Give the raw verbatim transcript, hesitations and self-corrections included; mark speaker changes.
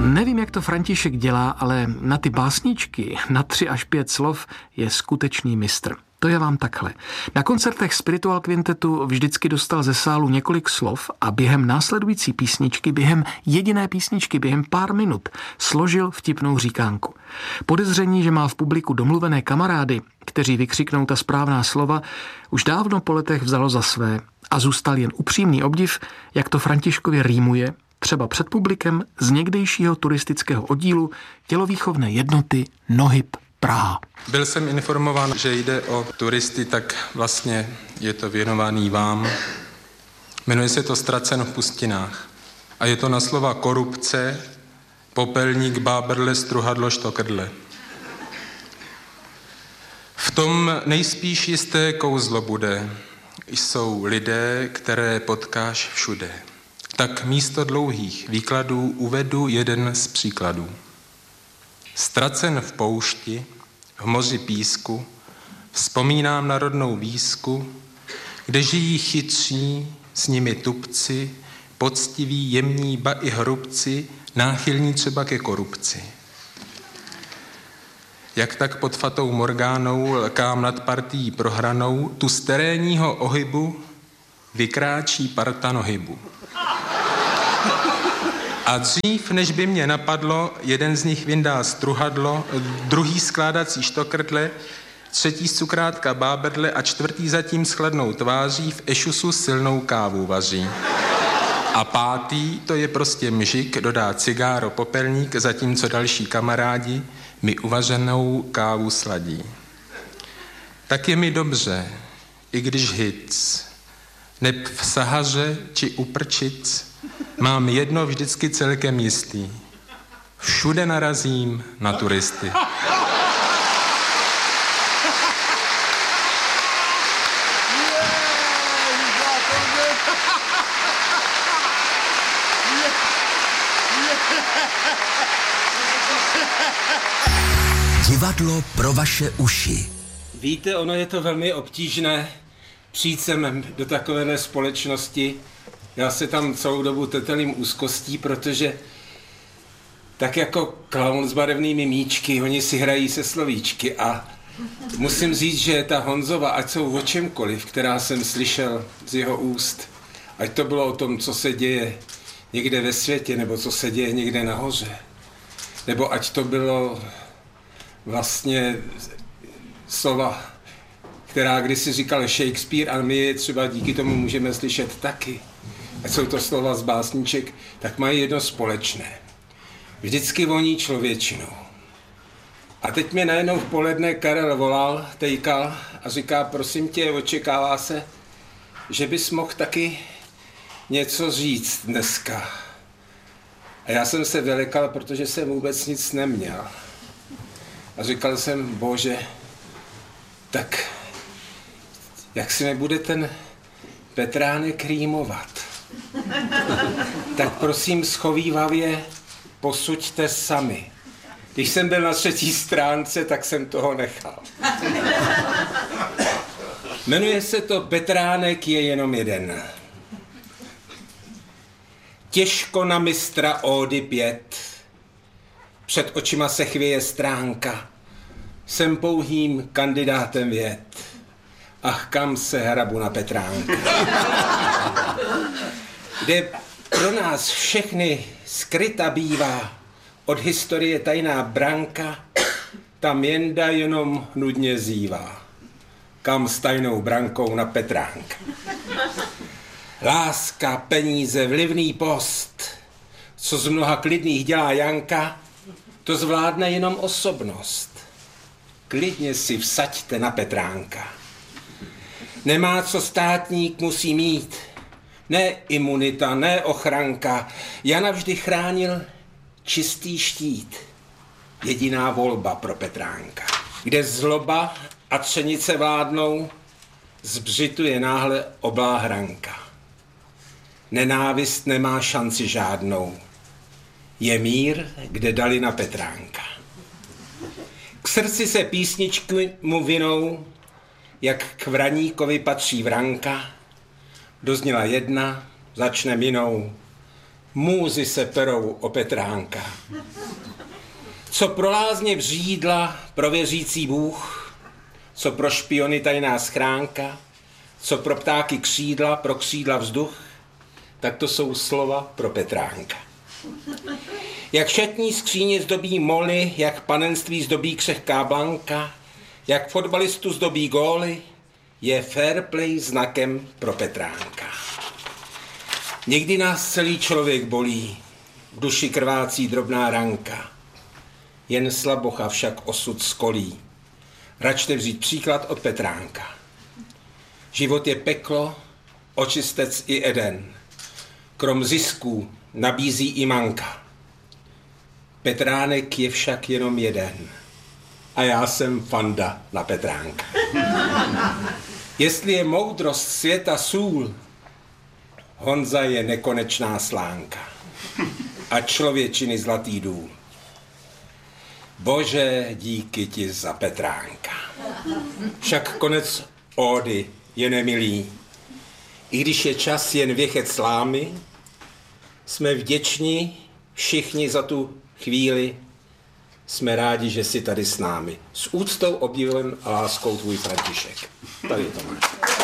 Speaker 1: Nevím, jak to František dělá, ale na ty básničky, na tři až pět slov, je skutečný mistr. To je vám takhle. Na koncertech Spiritual Quintetu vždycky dostal ze sálu několik slov a během následující písničky, během jediné písničky, během pár minut složil vtipnou říkánku. Podezření, že má v publiku domluvené kamarády, kteří vykřiknou ta správná slova, už dávno po letech vzalo za své a zůstal jen upřímný obdiv, jak to Františkově rýmuje, třeba před publikem z někdejšího turistického oddílu tělovýchovné jednoty Nohyb Praha.
Speaker 2: Byl jsem informován, že jde o turisty, tak vlastně je to věnovaný vám. Jmenuje se to Ztracen v pustinách. A je to na slova korupce, popelník, bábrle, struhadlo, štokrdle. V tom nejspíš jisté kouzlo bude. Jsou lidé, které potkáš všude. Tak místo dlouhých výkladů uvedu jeden z příkladů. Ztracen v poušti, v moři písku, vzpomínám na rodnou výsku, kde žijí chytří, s nimi tupci, poctiví, jemní, ba i hrubci, náchylní třeba ke korupci. Jak tak pod fatou Morgánou lkám nad partií prohranou, tu z terénního ohybu vykráčí parta Nohybu. A dřív, než by mě napadlo, jeden z nich vyndá struhadlo, druhý skládací štokrdle, třetí cukrátka bábrdle a čtvrtý zatím s chladnou tváří v ešusu silnou kávu vaří. A pátý, to je prostě mžik, dodá cigáro popelník, zatímco další kamarádi mi uvařenou kávu sladí. Tak je mi dobře, i když hic, neb v Sahaře či u prčic mám jedno vždycky celkem jistý. Všude narazím na turisty.
Speaker 3: Divadlo pro vaše uši.
Speaker 4: Víte, ono je to velmi obtížné přijít sem do takovéhle společnosti. Já se tam celou dobu tetelím úzkostí, protože tak jako klaun s barevnými míčky, oni si hrají se slovíčky a musím říct, že ta Honzova, ať jsou o čemkoliv, která jsem slyšel z jeho úst, ať to bylo o tom, co se děje někde ve světě, nebo co se děje někde nahoře, nebo ať to bylo vlastně slova, která kdysi říkal Shakespeare a my je třeba díky tomu můžeme slyšet taky. Ať jsou to slova z básniček, tak mají jedno společné. Vždycky voní člověčinou. A teď mě najednou v poledne Karel volal, tejkal a říká, prosím tě, očekává se, že bys mohl taky něco říct dneska. A já jsem se vylekal, protože jsem vůbec nic neměl. A říkal jsem, bože, tak jak si mi bude ten Petránek rýmovat? Tak prosím schovívavě posuďte sami. Když jsem byl na třetí stránce, tak jsem toho nechal. Jmenuje se to Petránek je jenom jeden. Těžko na mistra ódy pět. Před očima se chvěje stránka. Jsem pouhým kandidátem věd. Ach, kam se hrabu na Petránka. Kde pro nás všechny skryta bývá od historie tajná branka, tam jenda jenom nudně zývá. Kam s tajnou brankou na Petránka. Láska, peníze, vlivný post, co z mnoha klidných dělá Janka, to zvládne jenom osobnost. Klidně si vsaďte na Petránka. Nemá, co státník musí mít. Ne imunita, ne ochranka. Jana vždy chránil čistý štít. Jediná volba pro Petránka. Kde zloba a třenice vládnou, zbřituje náhle oblá hranka. Nenávist nemá šanci žádnou. Je mír, kde dali na Petránka. K srdci se písničky mu vinou, jak k vraníkovi patří vranka. Dozněla jedna, začne jinou. Můzy se perou o Petránka. Co pro lázně vřídla, pro věřící Bůh, co pro špiony tajná schránka, co pro ptáky křídla, pro křídla vzduch, tak to jsou slova pro Petránka. Jak šatní skříně zdobí moly, jak panenství zdobí křehká Blanka, jak fotbalistu zdobí góly, je fair play znakem pro Petránka. Někdy nás celý člověk bolí, v duši krvácí drobná ranka. Jen slabocha však osud skolí. Račte vzít příklad od Petránka. Život je peklo, očistec i Eden. Krom zisků nabízí i manka. Petránek je však jenom jeden. A já jsem fanda na Petránka. Jestli je moudrost světa sůl, Honza je nekonečná slánka a člověčiny zlatý důl. Bože, díky ti za Petránka. Však konec ódy je nemilý. I když je čas jen věchet slámy, jsme vděční všichni za tu chvíli. Jsme rádi, že jsi tady s námi. S úctou, obdivem a láskou tvůj František. Tady to máš.